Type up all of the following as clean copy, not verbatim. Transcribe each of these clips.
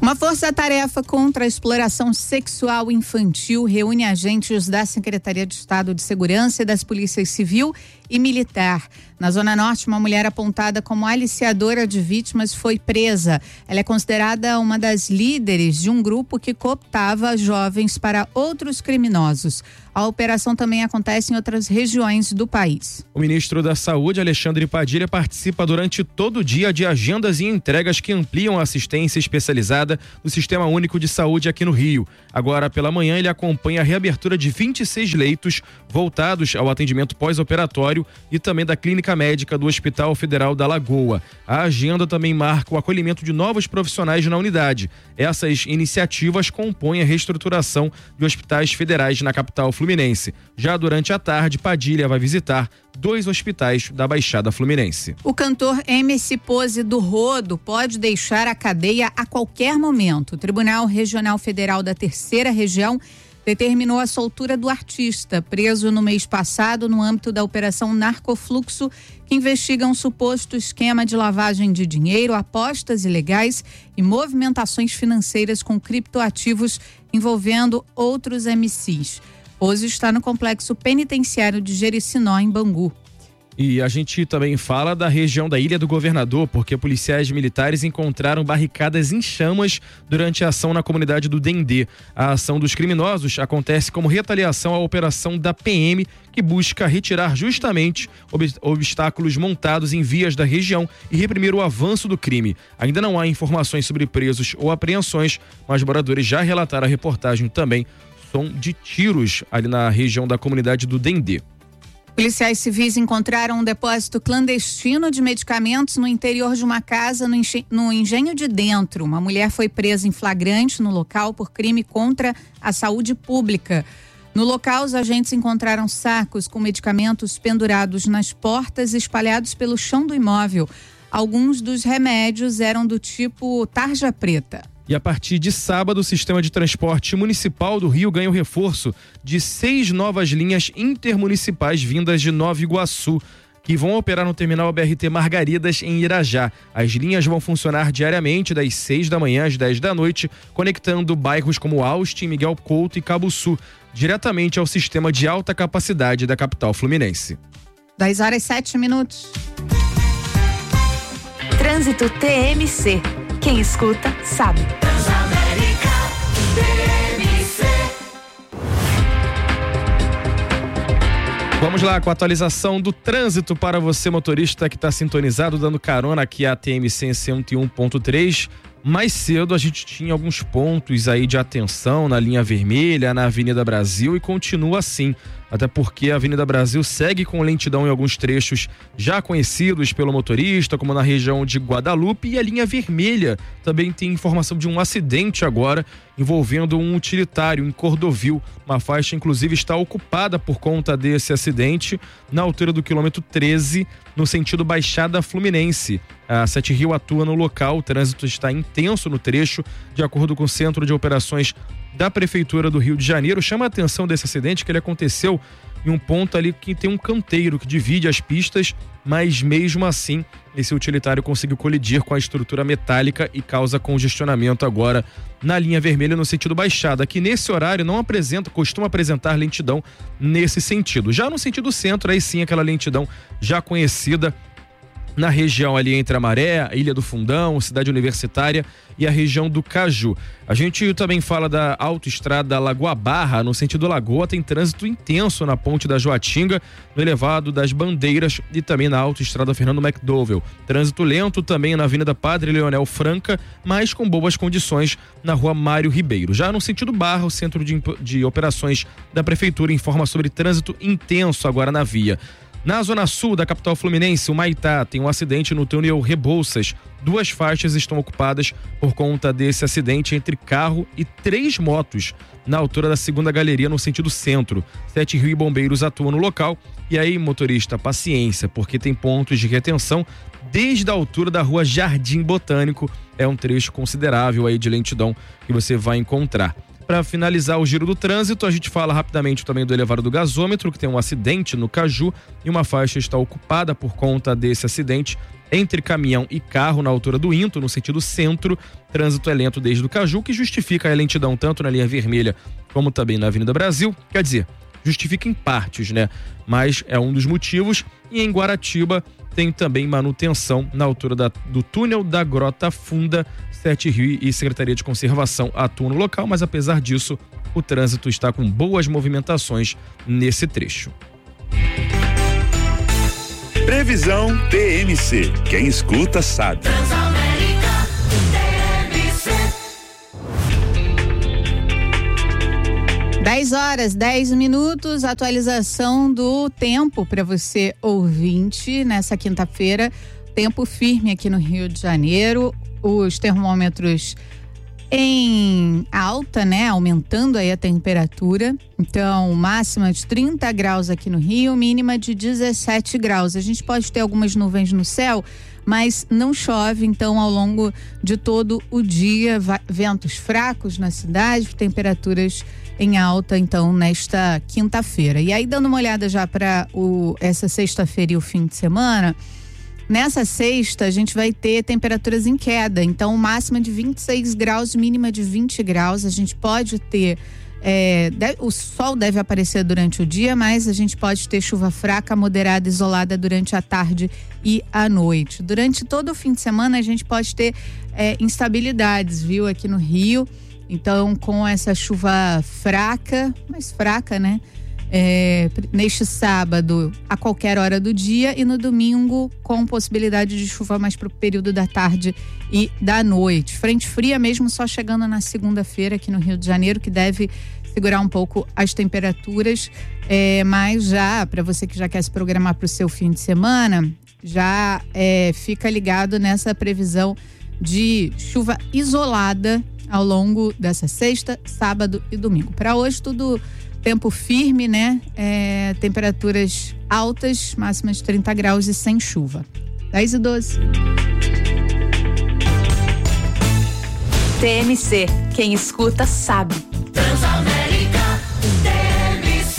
Uma força-tarefa contra a exploração sexual infantil reúne agentes da Secretaria de Estado de Segurança e das Polícias Civil e Militar. Na Zona Norte, uma mulher apontada como aliciadora de vítimas foi presa. Ela é considerada uma das líderes de um grupo que cooptava jovens para outros criminosos. A operação também acontece em outras regiões do país. O ministro da Saúde, Alexandre Padilha, participa durante todo o dia de agendas e entregas que ampliam a assistência especializada do Sistema Único de Saúde aqui no Rio. Agora, pela manhã, ele acompanha a reabertura de 26 leitos voltados ao atendimento pós-operatório e também da Clínica Médica do Hospital Federal da Lagoa. A agenda também marca o acolhimento de novos profissionais na unidade. Essas iniciativas compõem a reestruturação de hospitais federais na capital fluminense. Já durante a tarde, Padilha vai visitar 2 hospitais da Baixada Fluminense. O cantor MC Pose do Rodo pode deixar a cadeia a qualquer momento. O Tribunal Regional Federal da Terceira Região determinou a soltura do artista, preso no mês passado no âmbito da Operação Narcofluxo, que investiga um suposto esquema de lavagem de dinheiro, apostas ilegais e movimentações financeiras com criptoativos envolvendo outros MCs. Pose está no complexo penitenciário de Jericinó, em Bangu. E a gente também fala da região da Ilha do Governador, porque policiais militares encontraram barricadas em chamas durante a ação na comunidade do Dendê. A ação dos criminosos acontece como retaliação à operação da PM, que busca retirar justamente obstáculos montados em vias da região e reprimir o avanço do crime. Ainda não há informações sobre presos ou apreensões, mas moradores já relataram a reportagem também som de tiros ali na região da comunidade do Dendê. Policiais civis encontraram um depósito clandestino de medicamentos no interior de uma casa no Engenho de Dentro. Uma mulher foi presa em flagrante no local por crime contra a saúde pública. No local, os agentes encontraram sacos com medicamentos pendurados nas portas e espalhados pelo chão do imóvel. Alguns dos remédios eram do tipo tarja preta. E a partir de sábado, o sistema de transporte municipal do Rio ganha o reforço de 6 novas linhas intermunicipais vindas de Nova Iguaçu, que vão operar no terminal BRT Margaridas, em Irajá. As linhas vão funcionar diariamente das 6 da manhã às 10 da noite, conectando bairros como Austin, Miguel Couto e Cabuçu, diretamente ao sistema de alta capacidade da capital fluminense. 10h07. Trânsito TMC. Quem escuta, sabe. Transamérica TMC. Vamos lá com a atualização do trânsito para você, motorista que está sintonizado, dando carona aqui à TMC 101.3. Mais cedo a gente tinha alguns pontos aí de atenção na linha vermelha, na Avenida Brasil, e continua assim. Até porque a Avenida Brasil segue com lentidão em alguns trechos já conhecidos pelo motorista, como na região de Guadalupe, e a linha vermelha também tem informação de um acidente agora envolvendo um utilitário em Cordovil. Uma faixa, inclusive, está ocupada por conta desse acidente na altura do quilômetro 13, no sentido Baixada Fluminense. A Sete Rio atua no local, o trânsito está intenso no trecho, de acordo com o Centro de Operações da Prefeitura do Rio de Janeiro. Chama a atenção desse acidente que ele aconteceu em um ponto ali que tem um canteiro que divide as pistas, mas mesmo assim esse utilitário conseguiu colidir com a estrutura metálica e causa congestionamento agora na linha vermelha no sentido Baixada, que nesse horário não costuma apresentar lentidão nesse sentido. Já no sentido centro, aí sim aquela lentidão já conhecida na região ali entre a Maré, a Ilha do Fundão, Cidade Universitária e a região do Caju. A gente também fala da autoestrada Lagoa Barra, no sentido Lagoa, tem trânsito intenso na ponte da Joatinga, no elevado das Bandeiras e também na autoestrada Fernando McDowell. Trânsito lento também na Avenida Padre Leonel Franca, mas com boas condições na rua Mário Ribeiro. Já no sentido Barra, o Centro de Operações da Prefeitura informa sobre trânsito intenso agora na via. Na zona sul da capital fluminense, o Maitá tem um acidente no túnel Rebouças. 2 faixas estão ocupadas por conta desse acidente entre carro e 3 motos na altura da segunda galeria no sentido centro. 7 Rio e bombeiros atuam no local. E aí, motorista, paciência, porque tem pontos de retenção desde a altura da rua Jardim Botânico. É um trecho considerável aí de lentidão que você vai encontrar. Para finalizar o giro do trânsito, a gente fala rapidamente também do elevado do gasômetro, que tem um acidente no Caju e uma faixa está ocupada por conta desse acidente entre caminhão e carro na altura do Into, no sentido centro. Trânsito é lento desde o Caju, que justifica a lentidão tanto na linha vermelha como também na Avenida Brasil. Quer dizer, justifica em partes, né? Mas é um dos motivos. E em Guaratiba tem também manutenção na altura do túnel da Grota Funda. Sete Rio e Secretaria de Conservação atuam no local, mas apesar disso, o trânsito está com boas movimentações nesse trecho. Previsão TMC. Quem escuta sabe. 10h10, atualização do tempo para você ouvinte nessa quinta-feira. Tempo firme aqui no Rio de Janeiro, os termômetros em alta, né? Aumentando aí a temperatura. Então, máxima de 30 graus aqui no Rio, mínima de 17 graus. A gente pode ter algumas nuvens no céu, mas não chove, então, ao longo de todo o dia, ventos fracos na cidade, temperaturas em alta, então, nesta quinta-feira. E aí, dando uma olhada já para essa sexta-feira e o fim de semana, nessa sexta a gente vai ter temperaturas em queda, então máxima de 26 graus, mínima de 20 graus. A gente pode ter, o sol deve aparecer durante o dia, mas a gente pode ter chuva fraca, moderada, isolada durante a tarde e a noite. Durante todo o fim de semana a gente pode ter instabilidades, viu, aqui no Rio. Então, com essa chuva fraca, mais fraca, né? Neste sábado, a qualquer hora do dia, e no domingo, com possibilidade de chuva mais para o período da tarde e da noite. Frente fria mesmo só chegando na segunda-feira aqui no Rio de Janeiro, que deve segurar um pouco as temperaturas, mas já, para você que já quer se programar para o seu fim de semana, já fica ligado nessa previsão de chuva isolada ao longo dessa sexta, sábado e domingo. Para hoje, tudo tempo firme, né? Temperaturas altas, máximas de 30 graus e sem chuva. 10h12. TMC, quem escuta sabe. Transamérica TMC.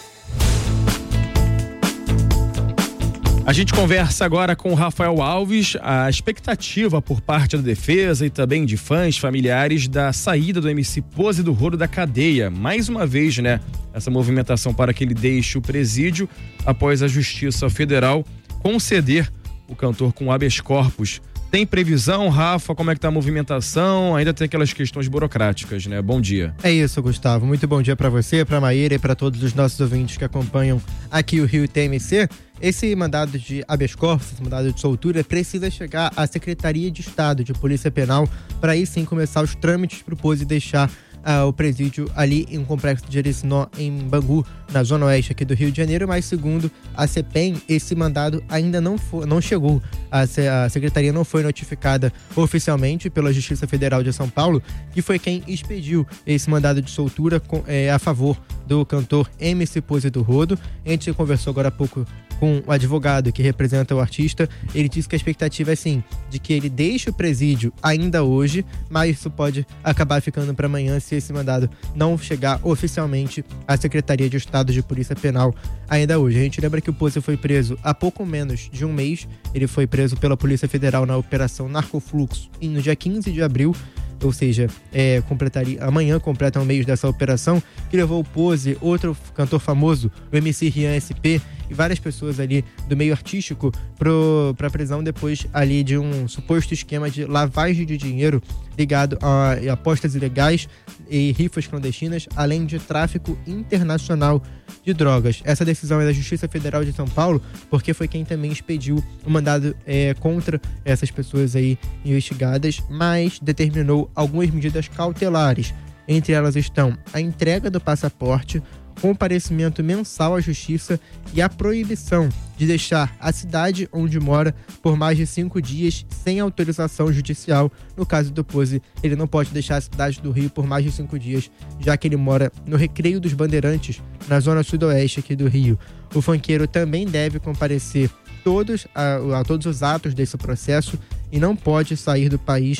A gente conversa agora com o Rafael Alves, a expectativa por parte da defesa e também de fãs, familiares, da saída do MC Pose do Rodo da cadeia. Mais uma vez, né? Essa movimentação para que ele deixe o presídio após a Justiça Federal conceder o cantor com habeas corpus. Tem previsão, Rafa? Como é que tá a movimentação? Ainda tem aquelas questões burocráticas, né? Bom dia. É isso, Gustavo. Muito bom dia para você, para Maíra e para todos os nossos ouvintes que acompanham aqui o Rio TMC. Esse mandado de habeas corpus, esse mandado de soltura, precisa chegar à Secretaria de Estado de Polícia Penal para aí sim começar os trâmites para o Pose deixar o presídio ali em um complexo de Jericinó, em Bangu, na zona oeste aqui do Rio de Janeiro, mas segundo a CPEM, esse mandado ainda não chegou. A secretaria não foi notificada oficialmente pela Justiça Federal de São Paulo, que foi quem expediu esse mandado de soltura a favor do cantor MC Pose do Rodo. A gente conversou agora há pouco com o advogado que representa o artista. Ele disse que a expectativa é sim, de que ele deixe o presídio ainda hoje, mas isso pode acabar ficando para amanhã se esse mandado não chegar oficialmente à Secretaria de Estado de Polícia Penal ainda hoje. A gente lembra que o Pose foi preso há pouco menos de um mês. Ele foi preso pela Polícia Federal na Operação Narcofluxo e no dia 15 de abril, ou seja, amanhã completa um mês dessa operação, que levou o Pose, outro cantor famoso, o MC Rian SP, e várias pessoas ali do meio artístico para prisão depois ali de um suposto esquema de lavagem de dinheiro ligado a apostas ilegais e rifas clandestinas, além de tráfico internacional de drogas. Essa decisão é da Justiça Federal de São Paulo, porque foi quem também expediu o mandado contra essas pessoas aí investigadas, mas determinou algumas medidas cautelares. Entre elas estão a entrega do passaporte, comparecimento mensal à justiça e a proibição de deixar a cidade onde mora por mais de 5 dias sem autorização judicial. No caso do Pose, ele não pode deixar a cidade do Rio por mais de 5 dias, já que ele mora no Recreio dos Bandeirantes, na zona sudoeste aqui do Rio. O funkeiro também deve comparecer a todos os atos desse processo e não pode sair do país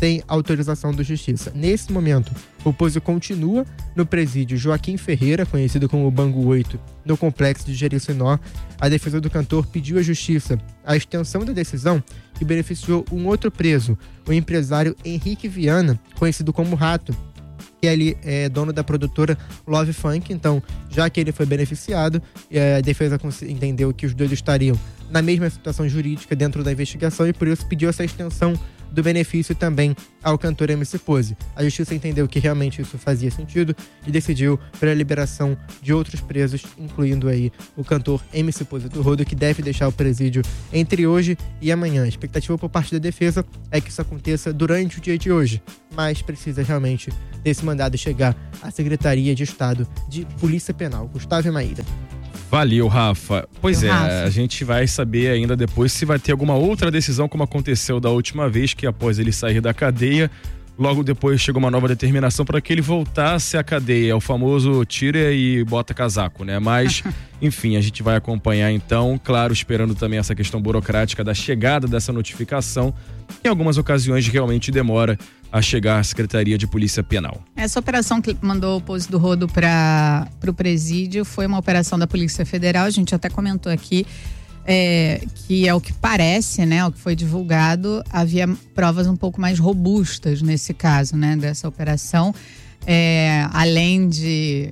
sem autorização da Justiça. Nesse momento, o Pose continua no presídio Joaquim Ferreira, conhecido como Bangu 8, no complexo de Jericinó. A defesa do cantor pediu à Justiça a extensão da decisão que beneficiou um outro preso, o empresário Henrique Viana, conhecido como Rato, que ele é dono da produtora Love Funk. Então, já que ele foi beneficiado, a defesa entendeu que os dois estariam na mesma situação jurídica dentro da investigação e por isso pediu essa extensão do benefício também ao cantor MC Pose. A justiça entendeu que realmente isso fazia sentido e decidiu pela liberação de outros presos, incluindo aí o cantor MC Pose do Rodo, que deve deixar o presídio entre hoje e amanhã. A expectativa por parte da defesa é que isso aconteça durante o dia de hoje, mas precisa realmente desse mandado chegar à Secretaria de Estado de Polícia Penal. Gustavo e Maíra. Valeu, Rafa. Pois Rafa. A gente vai saber ainda depois se vai ter alguma outra decisão, como aconteceu da última vez, que após ele sair da cadeia, logo depois chegou uma nova determinação para que ele voltasse à cadeia, o famoso tira e bota casaco, né? Mas, enfim, a gente vai acompanhar então, claro, esperando também essa questão burocrática da chegada dessa notificação, que em algumas ocasiões realmente demora a chegar à Secretaria de Polícia Penal. Essa operação que mandou o Pose do Rodo para o presídio foi uma operação da Polícia Federal. A gente até comentou aqui que é o que parece, né? O que foi divulgado, havia provas um pouco mais robustas nesse caso, né? Dessa operação, além de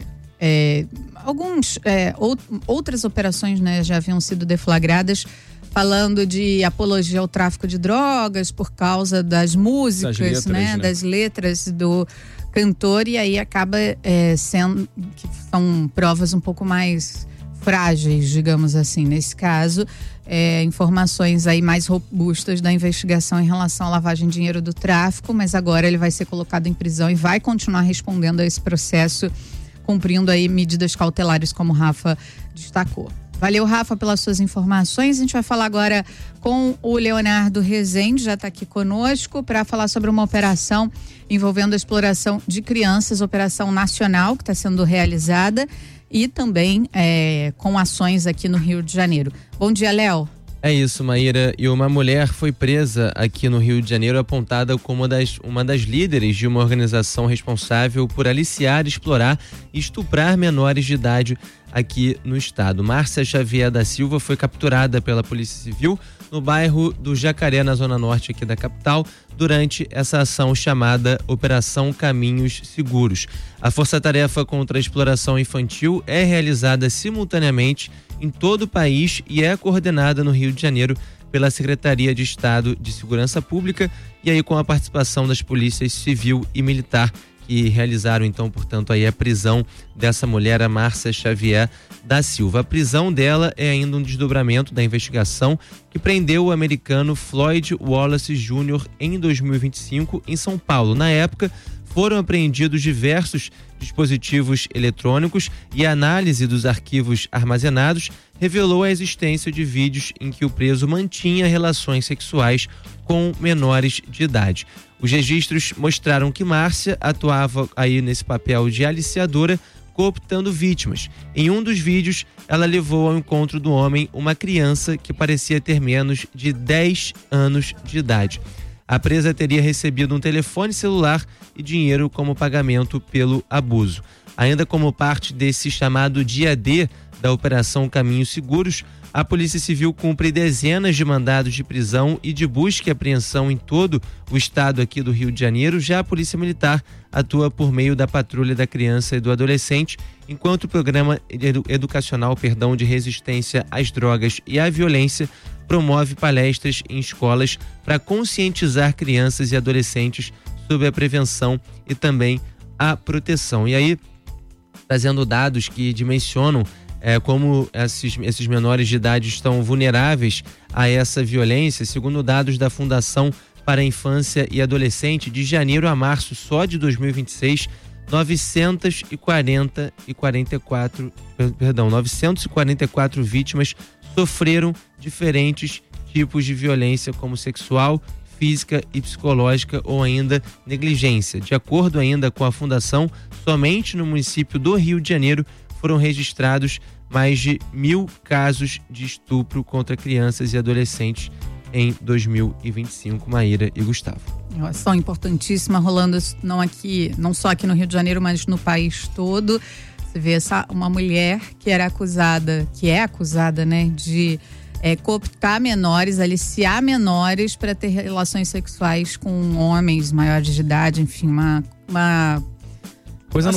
outras operações, né? Já haviam sido deflagradas, falando de apologia ao tráfico de drogas por causa das músicas, das letras do cantor, e aí acaba sendo que são provas um pouco mais frágeis, digamos assim, nesse caso, informações aí mais robustas da investigação em relação à lavagem de dinheiro do tráfico, mas agora ele vai ser colocado em prisão e vai continuar respondendo a esse processo, cumprindo aí medidas cautelares, como o Rafa destacou. Valeu, Rafa, pelas suas informações. A gente vai falar agora com o Leonardo Rezende, já está aqui conosco, para falar sobre uma operação envolvendo a exploração de crianças, operação nacional que está sendo realizada e também com ações aqui no Rio de Janeiro. Bom dia, Léo. É isso, Maíra. E uma mulher foi presa aqui no Rio de Janeiro, apontada como uma das líderes de uma organização responsável por aliciar, explorar e estuprar menores de idade aqui no estado. Márcia Xavier da Silva foi capturada pela Polícia Civil no bairro do Jacaré, na zona norte aqui da capital, durante essa ação chamada Operação Caminhos Seguros. A força-tarefa contra a exploração infantil é realizada simultaneamente em todo o país e é coordenada no Rio de Janeiro pela Secretaria de Estado de Segurança Pública e aí com a participação das polícias civil e militar, que realizaram então, portanto, aí a prisão dessa mulher, a Márcia Xavier da Silva. A prisão dela é ainda um desdobramento da investigação que prendeu o americano Floyd Wallace Jr. em 2025 em São Paulo. Na época, foram apreendidos diversos dispositivos eletrônicos e a análise dos arquivos armazenados revelou a existência de vídeos em que o preso mantinha relações sexuais com menores de idade. Os registros mostraram que Márcia atuava aí nesse papel de aliciadora, cooptando vítimas. Em um dos vídeos, ela levou ao encontro do homem uma criança que parecia ter menos de 10 anos de idade. A presa teria recebido um telefone celular e dinheiro como pagamento pelo abuso. Ainda como parte desse chamado dia D da Operação Caminhos Seguros, a Polícia Civil cumpre dezenas de mandados de prisão e de busca e apreensão em todo o estado aqui do Rio de Janeiro. Já a Polícia Militar atua por meio da Patrulha da Criança e do Adolescente, enquanto o Programa Educacional de Resistência às Drogas e à Violência promove palestras em escolas para conscientizar crianças e adolescentes sobre a prevenção e também a proteção. E aí, trazendo dados que dimensionam como esses menores de idade estão vulneráveis a essa violência, segundo dados da Fundação para a Infância e Adolescente, de janeiro a março só de 2026, 944 vítimas sofreram diferentes tipos de violência, como sexual, física e psicológica ou ainda negligência. De acordo ainda com a Fundação, somente no município do Rio de Janeiro foram registrados mais de 1.000 casos de estupro contra crianças e adolescentes em 2025. Maíra e Gustavo. Uma ação importantíssima rolando não só aqui no Rio de Janeiro, mas no país todo. Você vê uma mulher que é acusada, né, de cooptar menores, aliciar menores para ter relações sexuais com homens maiores de idade, enfim, uma coisa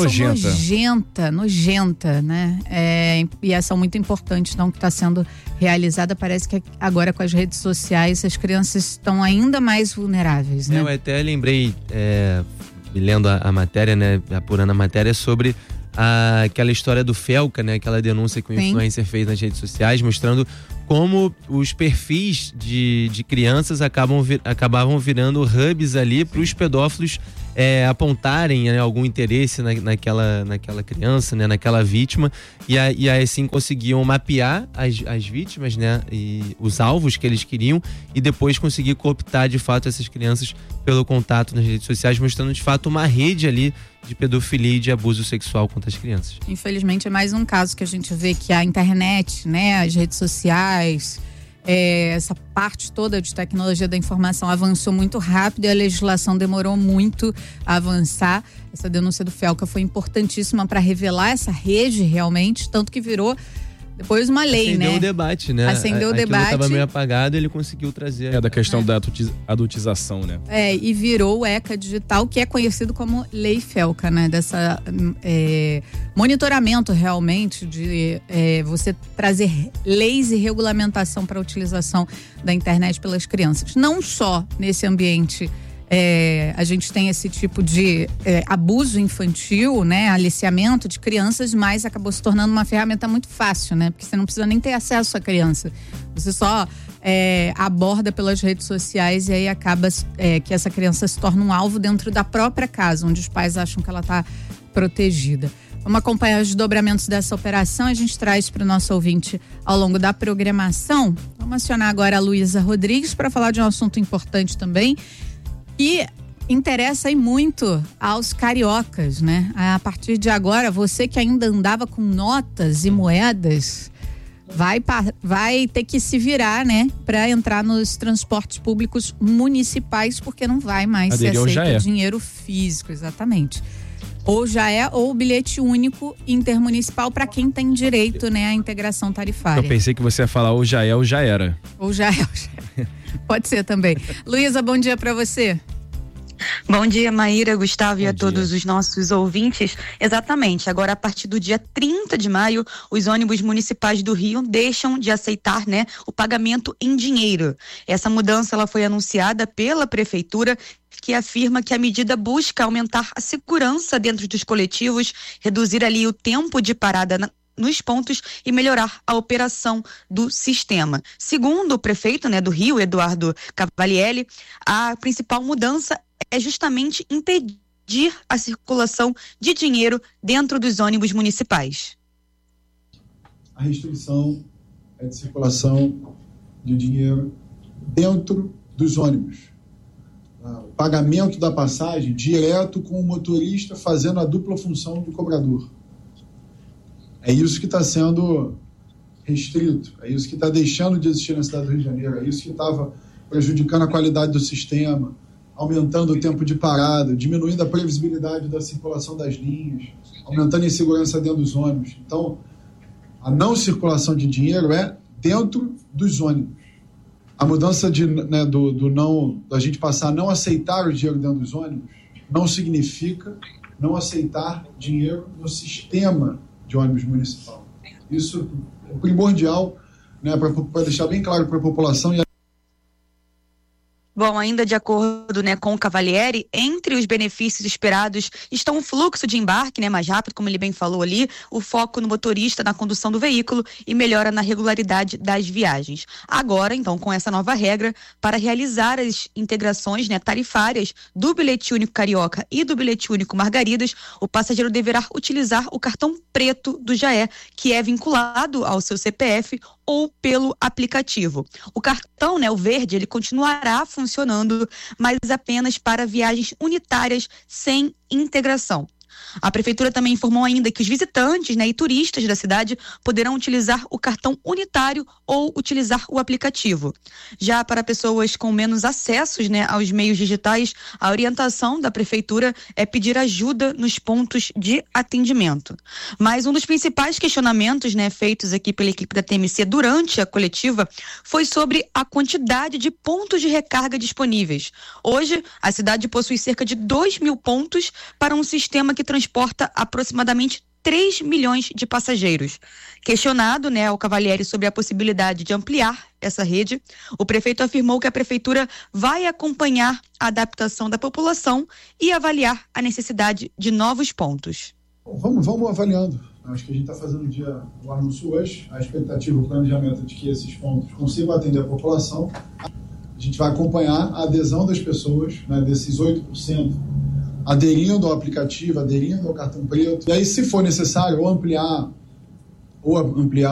nojenta, né? E ação muito importante, então, que está sendo realizada. Parece que agora com as redes sociais as crianças estão ainda mais vulneráveis, né? Eu até lembrei, lendo a matéria, né, apurando a matéria, sobre aquela história do Felca, né? Aquela denúncia que o influencer fez nas redes sociais, mostrando como os perfis de crianças acabavam virando hubs ali para os pedófilos apontarem, né, algum interesse naquela criança, né, naquela vítima, e aí assim conseguiam mapear as vítimas, né, e os alvos que eles queriam, e depois conseguir cooptar de fato essas crianças pelo contato nas redes sociais, mostrando de fato uma rede ali de pedofilia e de abuso sexual contra as crianças. Infelizmente é mais um caso que a gente vê que a internet, né, as redes sociais, essa parte toda de tecnologia da informação avançou muito rápido e a legislação demorou muito a avançar. Essa denúncia do Felca foi importantíssima para revelar essa rede realmente, tanto que virou depois uma lei, Acendeu né? o debate, né? Acendeu o debate. Estava meio apagado, ele conseguiu trazer. Da questão da adultização, né? E virou o ECA Digital, que é conhecido como Lei Felca, né? Dessa monitoramento realmente de você trazer leis e regulamentação para a utilização da internet pelas crianças. Não só nesse ambiente a gente tem esse tipo de abuso infantil, né, aliciamento de crianças, mas acabou se tornando uma ferramenta muito fácil, né, porque você não precisa nem ter acesso à criança, você só aborda pelas redes sociais e aí acaba que essa criança se torna um alvo dentro da própria casa, onde os pais acham que ela está protegida. Vamos acompanhar os desdobramentos dessa operação, a gente traz para o nosso ouvinte ao longo da programação. Vamos acionar agora a Luísa Rodrigues para falar de um assunto importante também, e interessa aí muito aos cariocas, né? A partir de agora, você que ainda andava com notas e moedas, vai ter que se virar, né? Para entrar nos transportes públicos municipais, porque não vai mais ser aceito dinheiro físico, exatamente. Ou já ou o bilhete único intermunicipal para quem tem direito, né, à integração tarifária. Eu pensei que você ia falar ou já é ou já era. Ou já é. Pode ser também. Luísa, bom dia para você. Bom dia, Maíra, Gustavo e a todos os nossos ouvintes. Exatamente, agora a partir do dia 30 de maio, os ônibus municipais do Rio deixam de aceitar, né, o pagamento em dinheiro. Essa mudança ela foi anunciada pela prefeitura, que afirma que a medida busca aumentar a segurança dentro dos coletivos, reduzir ali o tempo de parada nos pontos e melhorar a operação do sistema. Segundo o prefeito, né, do Rio, Eduardo Cavalieri, a principal mudança é justamente impedir a circulação de dinheiro dentro dos ônibus municipais. A restrição é de circulação de dinheiro dentro dos ônibus. O pagamento da passagem direto com o motorista fazendo a dupla função do cobrador. É isso que está sendo restrito, é isso que está deixando de existir na cidade do Rio de Janeiro, é isso que estava prejudicando a qualidade do sistema, aumentando o tempo de parada, diminuindo a previsibilidade da circulação das linhas, aumentando a insegurança dentro dos ônibus. Então, a não circulação de dinheiro é dentro dos ônibus. A mudança da gente passar a não aceitar o dinheiro dentro dos ônibus não significa não aceitar dinheiro no sistema de ônibus municipal. Isso é primordial, né, para deixar bem claro para a população. Bom, ainda de acordo, né, com o Cavalieri, entre os benefícios esperados estão o fluxo de embarque, né, mais rápido, como ele bem falou ali, o foco no motorista, na condução do veículo e melhora na regularidade das viagens. Agora, então, com essa nova regra, para realizar as integrações, né, tarifárias do bilhete único carioca e do bilhete único margaridas, o passageiro deverá utilizar o cartão preto do Jaé, que é vinculado ao seu CPF ou pelo aplicativo. O cartão, né, o verde, ele continuará funcionando, mas apenas para viagens unitárias sem integração. A prefeitura também informou ainda que os visitantes, né, e turistas da cidade poderão utilizar o cartão unitário ou utilizar o aplicativo. Já para pessoas com menos acessos, né, aos meios digitais, a orientação da prefeitura é pedir ajuda nos pontos de atendimento. Mas um dos principais questionamentos, né, feitos aqui pela equipe da TMC durante a coletiva foi sobre a quantidade de pontos de recarga disponíveis. Hoje, a cidade possui cerca de 2.000 pontos para um sistema que transporta aproximadamente 3 milhões de passageiros. Questionado, né, ao Cavalieri sobre a possibilidade de ampliar essa rede, o prefeito afirmou que a prefeitura vai acompanhar a adaptação da população e avaliar a necessidade de novos pontos. Vamos avaliando. Acho que a gente está fazendo o anúncio hoje. A expectativa, o planejamento de que esses pontos consigam atender a população. A gente vai acompanhar a adesão das pessoas, né, desses 8%, aderindo ao aplicativo, aderindo ao cartão preto. E aí, se for necessário, ou ampliar